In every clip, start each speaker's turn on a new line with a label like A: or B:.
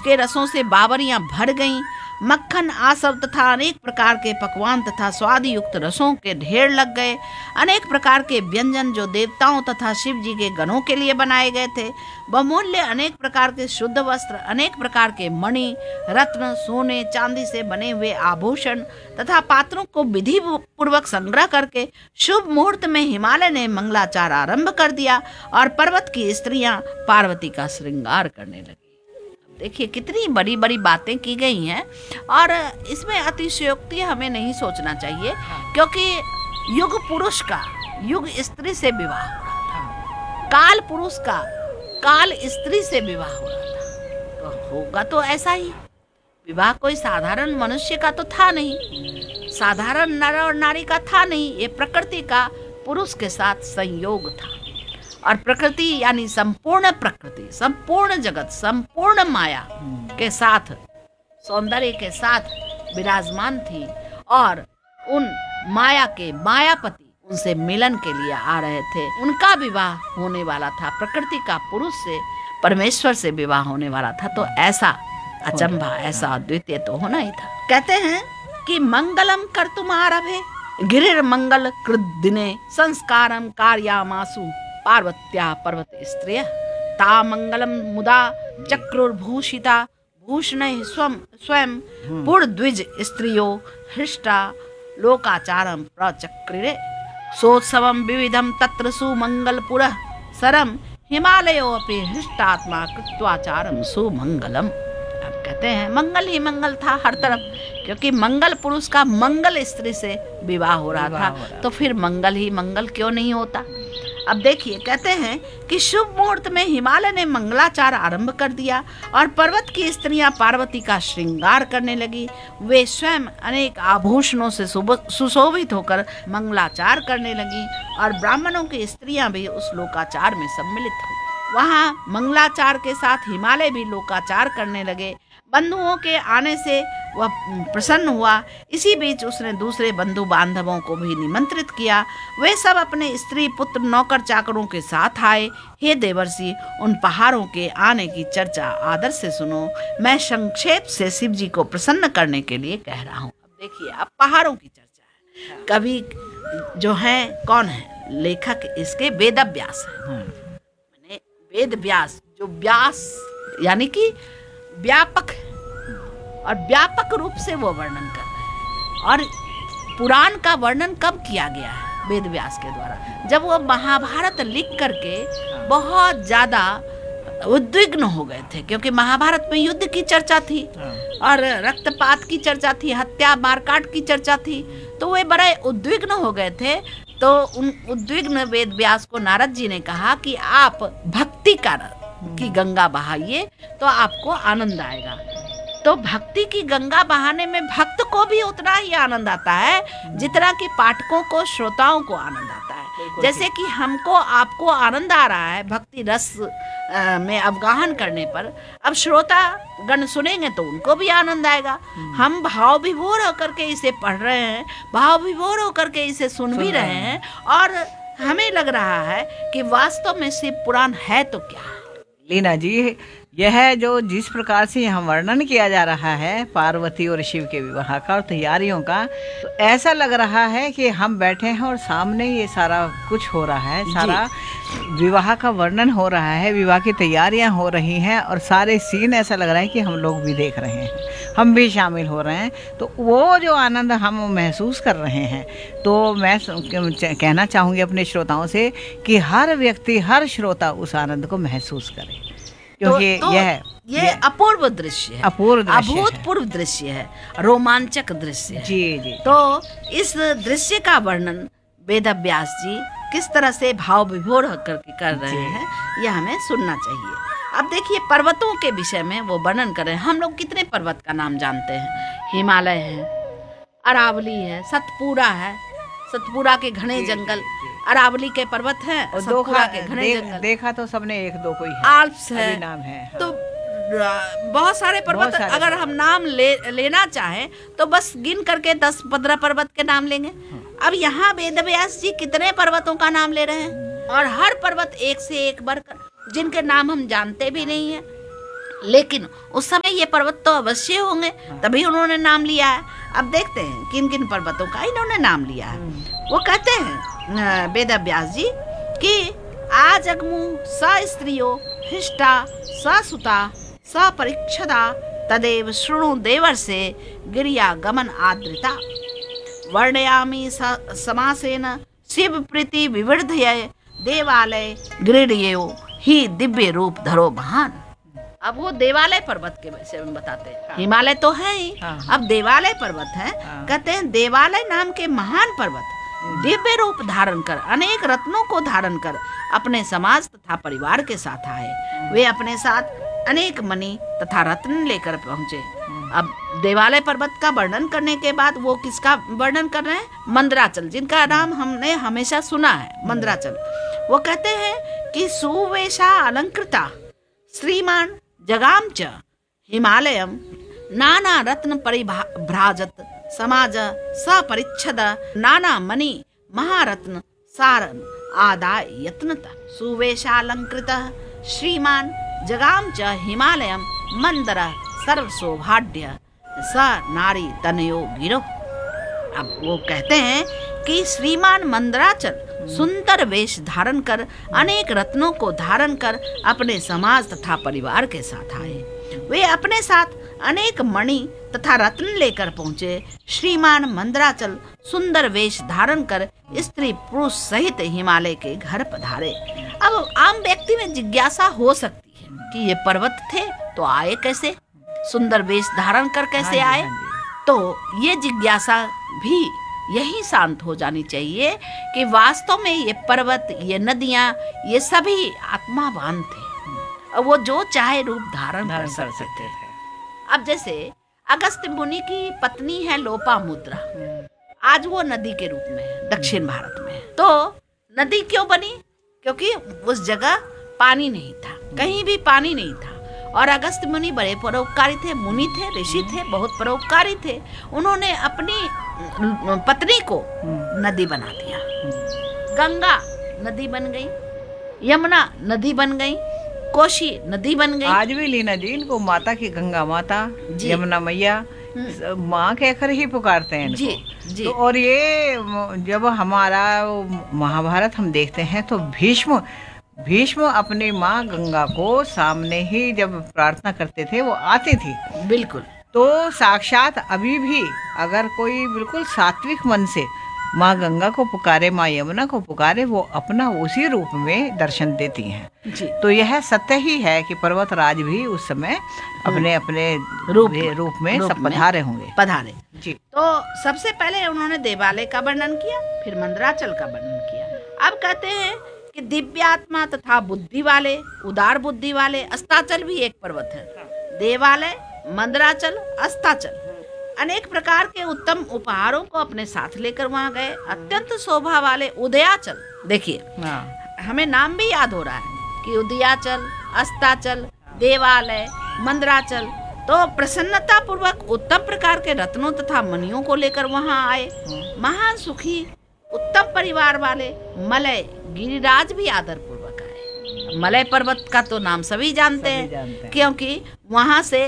A: के रसों से बावरियां भर गईं। मक्खन, आसव तथा अनेक प्रकार के पकवान तथा स्वाद युक्त रसों के ढेर लग गए। अनेक प्रकार के व्यंजन जो देवताओं तथा शिव जी के गणों के लिए बनाए गए थे, बहुमूल्य अनेक प्रकार के शुद्ध वस्त्र, अनेक प्रकार के मणि, रत्न, सोने चांदी से बने हुए आभूषण तथा पात्रों को विधि पूर्वक संग्रह करके शुभ मुहूर्त में हिमालय ने मंगलाचार आरंभ कर दिया और पर्वत की स्त्रियां पार्वती का श्रृंगार करने लगी। देखिए कितनी बड़ी बड़ी बातें की गई हैं और इसमें अतिशयोक्ति हमें नहीं सोचना चाहिए, क्योंकि युग पुरुष का युग स्त्री से विवाह हो रहा था, काल पुरुष का काल स्त्री से विवाह हो रहा था, तो होगा तो ऐसा ही। विवाह कोई साधारण मनुष्य का तो था नहीं, साधारण नर और नारी का था नहीं, ये प्रकृति का पुरुष के साथ संयोग था। और प्रकृति यानी संपूर्ण प्रकृति, संपूर्ण जगत, संपूर्ण माया के साथ, सौंदर्य के साथ विराजमान थी और उन माया के मायापति उनसे मिलन के लिए आ रहे थे। उनका विवाह होने वाला था, प्रकृति का पुरुष से, परमेश्वर से विवाह होने वाला था। तो ऐसा अचंभा, ऐसा अद्वितीय तो होना ही था। कहते हैं कि मंगलम कर्तुम आरभे गिरिर मंगल कृत दिने संस्कारम कार्यामासु पार्वत्या पर्वत स्त्रिय ता मंगलम मुदा चक्रुर्भूषिता भूषण स्वयं पुरद्विज स्त्रियो हृष्टा लोकाचारम प्रचक्रिरे सोत्सवम विविधम तत्र सुमंगलपुरः सरम हिमालयोपि हृष्टात्मा कृत्वाचारम सुमंगलम। अब कहते हैं मंगल ही मंगल था हर तरफ, क्योंकि मंगल पुरुष का मंगल स्त्री से विवाह हो रहा था, तो फिर मंगल ही मंगल क्यों नहीं होता। अब देखिए कहते हैं कि शुभ मुहूर्त में हिमालय ने मंगलाचार आरंभ कर दिया और पर्वत की स्त्रियां पार्वती का श्रृंगार करने लगी। वे स्वयं अनेक आभूषणों से सुशोभित होकर मंगलाचार करने लगी और ब्राह्मणों की स्त्रियां भी उस लोकाचार में सम्मिलित हुई। वहां मंगलाचार के साथ हिमालय भी लोकाचार करने लगे। बंधुओं के आने से वह प्रसन्न हुआ। इसी बीच उसने दूसरे बंधु बांधवों को भी निमंत्रित किया। वे सब अपने स्त्री पुत्र नौकर चाकरों के साथ आए। हे देवर्षि, उन पहाड़ों के आने की चर्चा आदर से सुनो। मैं संक्षेप से शिव जी को प्रसन्न करने के लिए कह रहा हूँ। अब देखिए, अब पहाड़ों की चर्चा है। कवि जो है कौन है? लेखक इसके वेद व्यास है। मैंने वेद व्यास, जो व्यास यानी कि व्यापक और व्यापक रूप से वो वर्णन कर रहे हैं। और पुराण का वर्णन कब किया गया है? वेद व्यास के द्वारा, जब वो महाभारत लिख करके बहुत ज्यादा उद्विग्न हो गए थे, क्योंकि महाभारत में युद्ध की चर्चा थी और रक्तपात की चर्चा थी, हत्या मारकाट की चर्चा थी, तो वे बड़े उद्विग्न हो गए थे। तो उन उद्विग्न वेद व्यास को नारद जी ने कहा कि आप भक्ति की गंगा बहाइए तो आपको आनंद आएगा। तो भक्ति की गंगा बहाने में भक्त को भी उतना ही आनंद आता है जितना कि पाठकों को, श्रोताओं को आनंद आता है। जैसे कि हमको आपको आनंद आ रहा है भक्ति रस में अवगाहन करने पर, अब श्रोता गण सुनेंगे तो उनको भी आनंद आएगा। हम भाव विभोर होकर के इसे पढ़ रहे हैं, भाव विभोर होकर के इसे सुन भी रहे हैं और हमें लग रहा है कि वास्तव में शिव पुराण है तो क्या है।
B: लीना जी, यह जो जिस प्रकार से यहाँ वर्णन किया जा रहा है पार्वती और शिव के विवाह का और तैयारियों का, तो ऐसा लग रहा है कि हम बैठे हैं और सामने ये सारा कुछ हो रहा है, सारा विवाह का वर्णन हो रहा है, विवाह की तैयारियां हो रही हैं और सारे सीन ऐसा लग रहा है कि हम लोग भी देख रहे हैं, हम भी शामिल हो रहे हैं। तो वो जो आनंद हम महसूस कर रहे हैं, तो मैं कहना चाहूँगी अपने श्रोताओं से कि हर व्यक्ति, हर श्रोता उस आनंद को महसूस करे, क्योंकि
A: ये अपूर्व दृश्य है, अभूतपूर्व दृश्य है, रोमांचक दृश्य है।
B: जी जी।
A: तो इस दृश्य का वर्णन वेद व्यास जी किस तरह से भाव विभोर करके कर रहे हैं, यह हमें सुनना चाहिए। अब देखिए, पर्वतों के विषय में वो वर्णन कर रहे हैं। हम लोग कितने पर्वत का नाम जानते हैं? हिमालय है, अरावली है, सतपुड़ा है, सतपुड़ा के घने जंगल, अरावली के पर्वत हैं और सतपुड़ा के घने जंगल।
B: देखा तो सबने एक दो कोई है,
A: आल्प्स है,
B: नाम है। हाँ।
A: तो बहुत सारे पर्वत, अगर हम नाम लेना चाहें तो बस गिन करके 10-15 पर्वत के नाम लेंगे। अब यहाँ वेद व्यास जी कितने पर्वतों का नाम ले रहे हैं और हर पर्वत एक से एक बढ़कर, जिनके नाम हम जानते भी नहीं हैं। लेकिन उस समय ये पर्वत तो अवश्य होंगे, तभी उन्होंने नाम लिया है। अब देखते हैं किन किन पर्वतों का इन्होंने नाम लिया है। वो कहते हैं वेद व्यास जी कि आजगमु स स्त्रियो हिष्टा स सुता स परीक्षदा तदेव शृणु देवर्षे गिरिया गमन आद्रिता वर्णयामि समासेन शिव प्रीति विवर्धय देवालय गृढ़यो ही दिव्य रूप धरो महान। अब वो देवालय पर्वत के विषय में बताते हैं।
B: हाँ।
A: हिमालय तो है ही,
B: हाँ।
A: अब देवालय पर्वत है।
B: हाँ।
A: कहते हैं देवालय नाम के महान पर्वत दिव्य रूप धारण कर अनेक रत्नों को धारण कर अपने समाज तथा परिवार के साथ आए। वे अपने साथ अनेक मणि तथा रत्न लेकर पहुंचे। अब देवालय पर्वत का वर्णन करने के बाद वो किसका वर्णन कर रहे हैं? मंदराचल, जिनका नाम हमने हमेशा सुना है, मंदराचल। वो कहते हैं कि सुवेशा अलंकृता श्रीमान जगाम च हिमालयम नाना रत्न परिभ्राजत समाज सपरिच्छद नाना मणि महारत्न सारन आदाय यत्नता सुवेशालंकृत श्रीमान जगाम च हिमालयम मंदर सर्व सौभाग्य स नारी तनयो गिरो। अब वो कहते हैं कि श्रीमान मंदराचल सुंदर वेश धारण कर अनेक रत्नों को धारण कर अपने समाज तथा परिवार के साथ आए। वे अपने साथ अनेक मणि तथा रत्न लेकर पहुंचे। श्रीमान मंदराचल सुंदर वेश धारण कर स्त्री पुरुष सहित हिमालय के घर पधारे। अब आम व्यक्ति में जिज्ञासा हो सकती है कि ये पर्वत थे तो आए कैसे, सुंदर वेश धारण कर कैसे
B: हाँ जी,
A: आए।
B: हाँ जी।
A: तो ये जिज्ञासा भी यही शांत हो जानी चाहिए कि वास्तव में ये पर्वत, ये नदियां, ये सभी आत्मावान थे और वो जो चाहे रूप धारण कर सकते थे। अब जैसे अगस्त्य मुनि की पत्नी है लोपामुद्रा, आज वो नदी के रूप में है दक्षिण भारत में। तो नदी क्यों बनी? क्योंकि उस जगह पानी नहीं था, कहीं भी पानी नहीं था। और अगस्त्य मुनि बड़े परोपकारी थे, मुनि थे, ऋषि थे, बहुत परोपकारी थे। उन्होंने अपनी पत्नी को नदी बना दिया। गंगा नदी बन गई, यमुना नदी बन गई, कोशी नदी बन गई।
B: आज भी लीना जी इनको माता की गंगा माता, यमुना मैया माँ कहकर ही पुकारते हैं इनको।
A: जी।
B: तो और ये जब हमारा महाभारत हम देखते हैं तो भीष्म अपनी माँ गंगा को सामने ही जब प्रार्थना करते थे वो आती थी।
A: बिल्कुल।
B: तो साक्षात अभी भी अगर कोई बिल्कुल सात्विक मन से माँ गंगा को पुकारे, माँ यमुना को पुकारे, वो अपना उसी रूप में दर्शन देती हैं।
A: जी।
B: तो यह सत्य ही है कि पर्वतराज भी उस समय अपने अपने रूप में सब पधारे होंगे।
A: पधारे
B: जी।
A: तो सबसे पहले उन्होंने देवालय का वर्णन किया, फिर मंदराचल का वर्णन किया। अब कहते हैं कि दिव्यात्मा तथा बुद्धि वाले, उदार बुद्धि वाले, अस्ताचल भी एक पर्वत है। देवालय, मंदराचल, अस्ताचल अनेक प्रकार के उत्तम उपहारों को अपने साथ लेकर वहां गए। अत्यंत शोभा वाले उदयाचल, देखिए हमें नाम भी याद हो रहा है कि उदयाचल, अस्ताचल, देवालय, मंदराचल, तो प्रसन्नता पूर्वक उत्तम प्रकार के रत्नों तथा मणियों को लेकर वहां आए। महान सुखी उत्तम परिवार वाले मलय गिरिराज भी आदर पूर्वक आए। मलय पर्वत का तो नाम सभी जानते हैं क्योंकि वहां से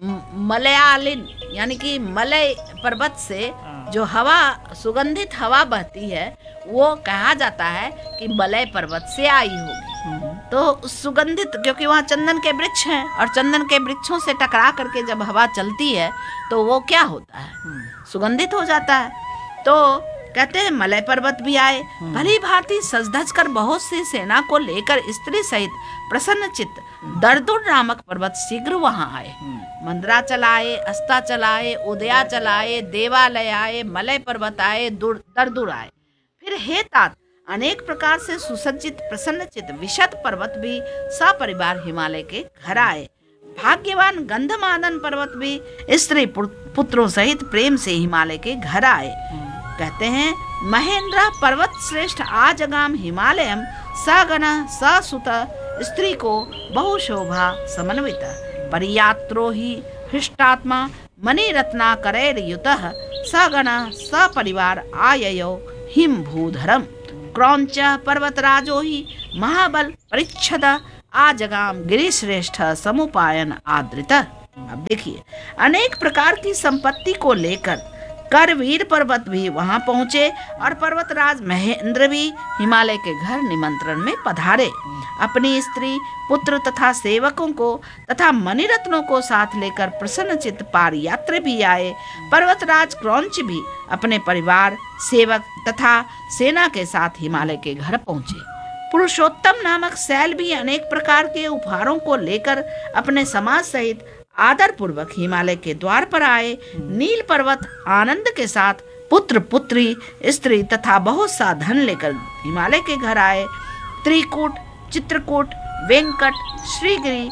A: मलयालिन यानी कि मलय पर्वत से जो हवा, सुगंधित हवा बहती है, वो कहा जाता है कि मलय पर्वत से आई होगी। तो सुगंधित, क्योंकि वहाँ चंदन के वृक्ष हैं और चंदन के वृक्षों से टकरा करके जब हवा चलती है तो वो क्या होता है, सुगंधित हो जाता है। तो कहते हैं मलय पर्वत भी आए। भली भांति सज धज कर बहुत सी सेना को लेकर स्त्री सहित प्रसन्न चित्त दर्दुर नामक पर्वत शीघ्र वहां आए। मंदराचल आए, अस्ताचल आए, उदयाचल आए, देवालय आए, मलय पर्वत आए, दर्दुर आए। फिर हे तात, अनेक प्रकार से सुसज्जित प्रसन्नचित विशद पर्वत भी सपरिवार हिमालय के घर आए। भाग्यवान गंधमादन पर्वत भी स्त्री पुत्रों सहित प्रेम से हिमालय के घर आए। कहते हैं महेंद्र पर्वत श्रेष्ठ आजगाम हिमालयम सगण ससुत स्त्री को बहु शोभा समन्वित परियात्रो ही हृष्टात्मा मणिरत्ना करैर्युतः सगण सपरिवार आययो हिम भूधरम क्रौंच पर्वतराजो ही महाबल परिच्छद आजगाम गिरिश्रेष्ठ समुपायन आदृत। अब देखिए, अनेक प्रकार की संपत्ति को लेकर करवीर पर्वत भी वहां पहुंचे और पर्वतराज महेंद्र भी हिमालय के घर निमंत्रण में पधारे। अपनी स्त्री, पुत्र तथा सेवकों को तथा मणिरत्नों को साथ लेकर प्रसन्नचित्त पार यात्री भी आए। पर्वतराज क्रौंच भी अपने परिवार, सेवक तथा सेना के साथ हिमालय के घर पहुंचे। पुरुषोत्तम नामक सैल भी अनेक प्रकार के उपहारों को लेकर अपने समाज सहित आदर पूर्वक हिमालय के द्वार पर आए। नील पर्वत आनंद के साथ पुत्र, पुत्री, स्त्री तथा बहुत सा धन लेकर हिमालय के घर आए। त्रिकूट, चित्रकूट, वेंकट, श्रीगिरी,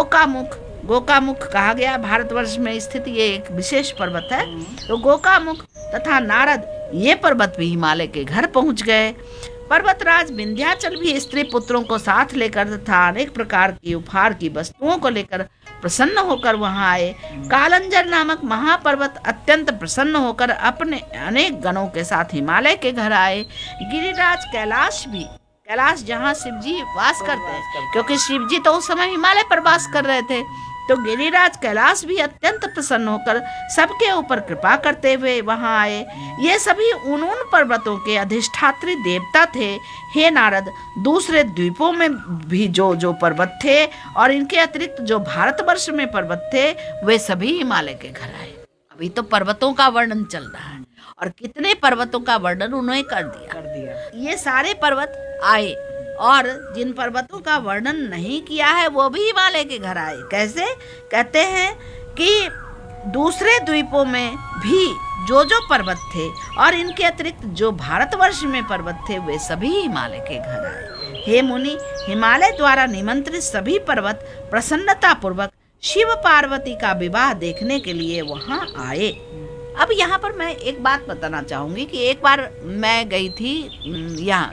A: गोकामुख कहा गया भारतवर्ष में स्थित ये एक विशेष पर्वत है। तो गोकामुख तथा नारद ये पर्वत भी हिमालय के घर पहुंच गए। पर्वतराज विंध्याचल भी स्त्री पुत्रों को साथ लेकर तथा अनेक प्रकार की उपहार की वस्तुओं को लेकर प्रसन्न होकर वहां आए। कालंजर नामक महापर्वत अत्यंत प्रसन्न होकर अपने अनेक गणों के साथ हिमालय के घर आए। गिरिराज कैलाश जहाँ शिवजी वास करते हैं, क्योंकि शिवजी तो उस समय हिमालय पर वास कर रहे थे, तो गिरिराज कैलाश भी अत्यंत प्रसन्न होकर सबके ऊपर कृपा करते हुए वहां आए। ये सभी उन पर्वतों के अधिष्ठात्री देवता थे। हे नारद, दूसरे द्वीपों में भी जो पर्वत थे और इनके अतिरिक्त जो भारतवर्ष में पर्वत थे, वे सभी हिमालय के घर आए। अभी तो पर्वतों का वर्णन चल रहा है और कितने पर्वतों का वर्णन उन्होंने कर दिया। ये सारे पर्वत आए और जिन पर्वतों का वर्णन नहीं किया है वो भी हिमालय के घर आए। कैसे? कहते हैं कि दूसरे द्वीपों में भी जो पर्वत थे और इनके अतिरिक्त जो भारतवर्ष में पर्वत थे, वे सभी हिमालय के घर आए। हे मुनि, हिमालय द्वारा निमंत्रित सभी पर्वत प्रसन्नता पूर्वक शिव पार्वती का विवाह देखने के लिए वहां आए। अब यहाँ पर मैं एक बात बताना चाहूंगी कि एक बार मैं गई थी यहाँ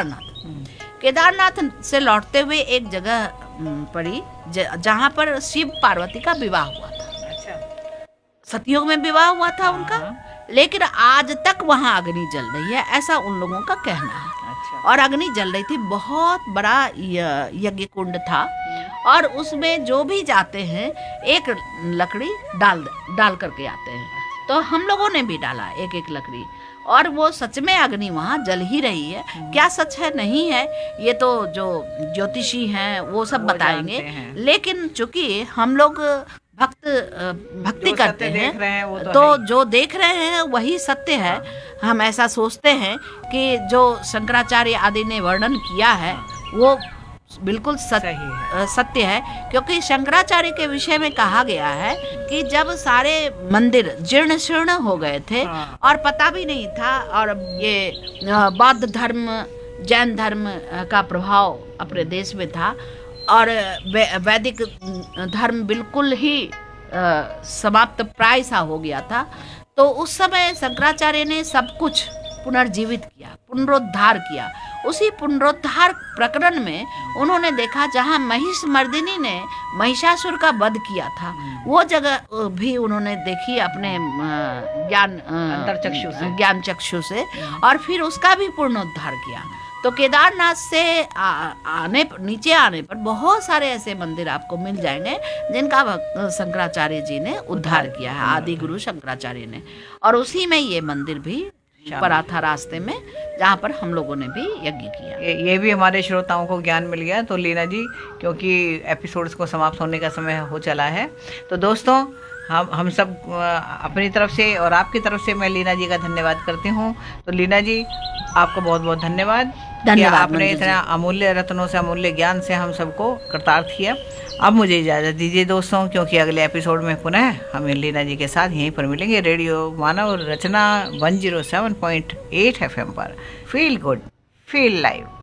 A: केदारनाथ से लौटते हुए एक जगह पड़ी जहाँ पर शिव पार्वती का विवाह हुआ था।
B: अच्छा।
A: सतयुग में विवाह हुआ था उनका, लेकिन आज तक वहाँ अग्नि जल रही है, ऐसा उन लोगों का कहना है।
B: अच्छा।
A: और अग्नि जल रही थी, बहुत बड़ा यज्ञ कुंड था और उसमें जो भी जाते हैं एक लकड़ी डाल करके आते हैं। तो हम लोगों ने भी डाला एक लकड़ी और वो सच में अग्नि वहाँ जल ही रही है। क्या सच है नहीं है ये तो जो ज्योतिषी हैं वो सब बताएंगे, लेकिन चूंकि हम लोग भक्ति करते हैं तो जो देख रहे हैं वही सत्य है। हम ऐसा सोचते हैं कि जो शंकराचार्य आदि ने वर्णन किया है वो बिल्कुल सत्य है, क्योंकि शंकराचार्य के विषय में कहा गया है कि जब सारे मंदिर जीर्ण शीर्ण हो गए थे और पता भी नहीं था और ये बौद्ध धर्म, जैन धर्म का प्रभाव अपने देश में था और वैदिक धर्म बिल्कुल ही समाप्त प्राय सा हो गया था, तो उस समय शंकराचार्य ने सब कुछ पुनर्जीवित किया, पुनरुद्धार किया। उसी पुनरुद्धार प्रकरण में उन्होंने देखा जहाँ महिषमर्दिनी ने महिषासुर का वध किया था, वो जगह भी उन्होंने देखी अपने ज्ञान चक्षु से और फिर उसका भी पुनरुद्धार किया। तो केदारनाथ से नीचे आने पर बहुत सारे ऐसे मंदिर आपको मिल जाएंगे जिनका शंकराचार्य जी ने उद्धार किया है, आदि गुरु शंकराचार्य ने। और उसी में ये मंदिर भी पड़ा था रास्ते में, जहाँ पर हम लोगों ने भी यज्ञ किया।
B: ये भी हमारे श्रोताओं को ज्ञान मिल गया। तो लीना जी, क्योंकि एपिसोड्स को समाप्त होने का समय हो चला है, तो दोस्तों हम सब अपनी तरफ से और आपकी तरफ से मैं लीना जी का धन्यवाद करती हूँ। तो लीना जी, आपको बहुत बहुत धन्यवाद कि आपने इतना अमूल्य रत्नों से, अमूल्य ज्ञान से हम सबको कृतार्थ किया। अब मुझे इजाज़त दीजिए दोस्तों, क्योंकि अगले एपिसोड में पुनः हम लीना जी के साथ यहीं पर मिलेंगे रेडियो मानव रचना 107.8 FM पर। Feel good, feel live.